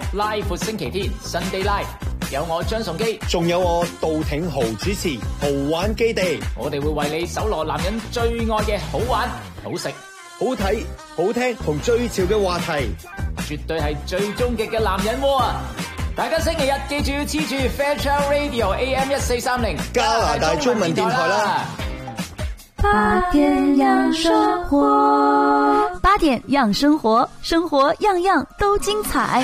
拉闊星期天 Sunday Live， 有我張崇基， 仲有我杜挺豪主持豪玩基地， 我哋會為你搜羅男人最愛嘅好玩、好食、 好睇、好聽同最潮嘅話題， 絕對係最終極嘅男人窩啊！大家星期日記住要黐住 Fairchild Radio AM 1430 加拿大中文電台啦。 8點養生活，8點養生活，生活樣樣都精彩。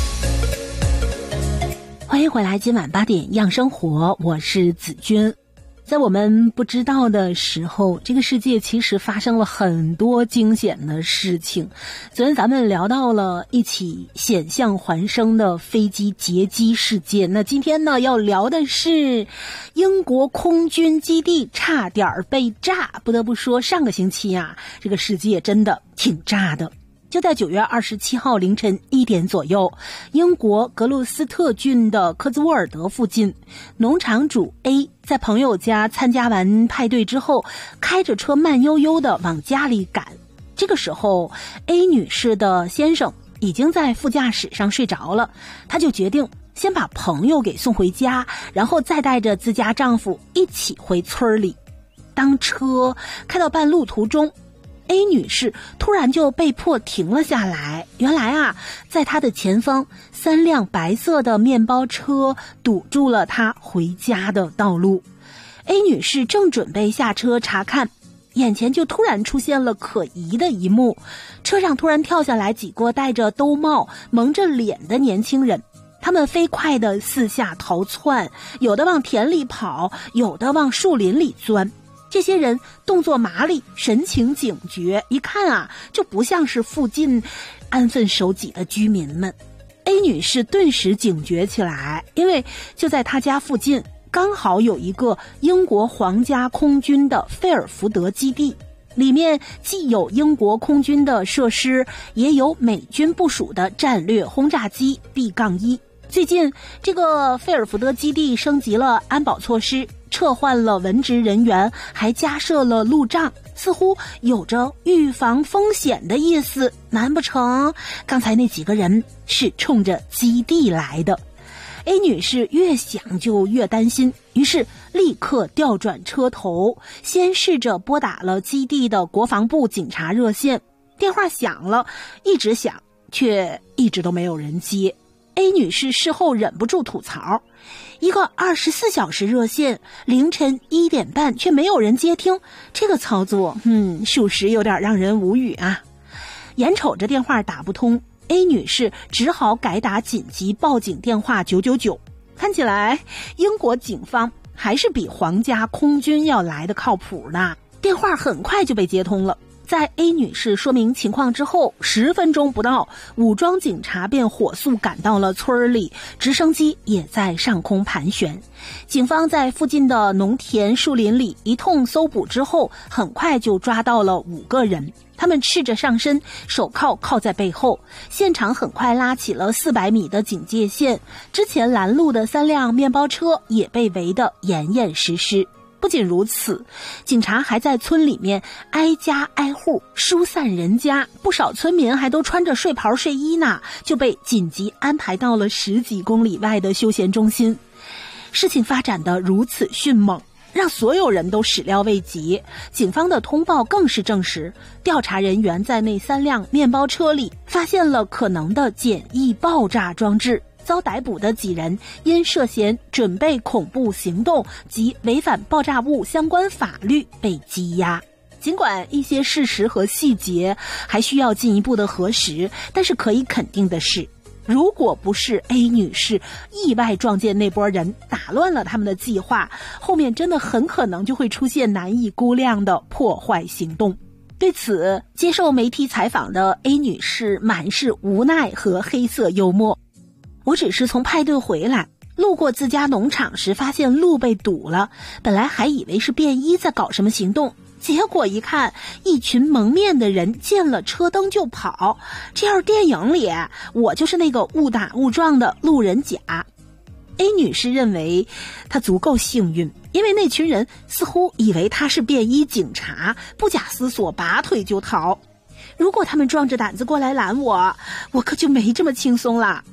歡迎回來，今晚8點養生活，我是子君。在我們不知道的時候，這個世界其實發生了很多驚險的事情。昨天咱們聊到了一起險象環生的飛機劫機事件，那今天呢要聊的是英國空軍基地差點被炸。不得不說，上個星期啊，這個世界真的挺炸的。就在9月27號凌晨1點左右，英國格魯斯特郡的科茲沃爾德附近，農場主 A 在朋友家參加完派對之後，開着車慢悠悠地往家裡趕。這個時候 A 女士的先生已經在副駕駛上睡着了，她就決定先把朋友給送回家，然後再帶着自家丈夫一起回村裡。當車開到半路途中，A 女士突然就被迫停了下來。原來啊，在她的前方，3輛白色的面包車堵住了她回家的道路。A 女士正準備下車查看，眼前就突然出現了可疑的一幕，車上突然跳下來幾個戴着兜帽、蒙着臉的年輕人，他們飛快地四下逃竄，有的往田裡跑，有的往樹林裡鑽。這些人動作麻利，神情警覺，一看啊，就不像是附近安分守己的居民們。A 女士頓時警覺起來，因為就在她家附近，剛好有一個英國皇家空軍的費爾福德基地，裡面既有英國空軍的設施，也有美軍部署的戰略轟炸機 B-1。最近這個費爾福德基地升級了安保措施，撤換了文職人員，還加設了路障，似乎有着預防風險的意思。難不成剛才那幾個人是衝着基地來的？ A 女士越想就越擔心，於是立刻調轉車頭，先試着撥打了基地的國防部警察熱線。電話響了，一直響，卻一直都沒有人接。A 女士事後忍不住吐槽，一個24小時熱線，凌晨1點半卻沒有人接聽，這個操作屬實有點讓人無語啊。眼瞅着電話打不通， A 女士只好改打緊急報警電話999。看起來英國警方還是比皇家空軍要來的靠譜呢。電話很快就被接通了，在 A 女士說明情況之後，10分鐘不到，武裝警察便火速趕到了村裡，直升機也在上空盤旋。警方在附近的農田樹林裡一通搜捕之後，很快就抓到了5個人，他們赤着上身，手銬靠在背後，現場很快拉起了400米的警戒線，之前攔路的3輛面包車也被圍得嚴嚴實實。不僅如此，警察還在村裡面挨家挨戶疏散人家，不少村民還都穿着睡袍睡衣呢，就被緊急安排到了10幾公里外的休閒中心。事情發展得如此迅猛，讓所有人都始料未及。警方的通報更是證實，調查人員在那3輛面包車裡發現了可能的簡易爆炸裝置。遭逮捕的幾人因涉嫌準備恐怖行動及違反爆炸物相關法律被羈押。儘管一些事實和細節還需要進一步的核實，但是可以肯定的是，如果不是 A 女士意外撞見那波人，打亂了他們的計劃，後面真的很可能就會出現難以估量的破壞行動。對此，接受媒體採訪的 A 女士滿是無奈和黑色幽默。我只是從派對回來，路過自家農場時發現路被堵了，本來還以為是便衣在搞什麼行動，結果一看，一群蒙面的人見了車燈就跑，這要是電影裡，我就是那個誤打誤撞的路人甲。A 女士認為她足夠幸運，因為那群人似乎以為她是便衣警察，不假思索拔腿就逃。如果他們壯着膽子過來攔我，我可就沒這麼輕鬆了。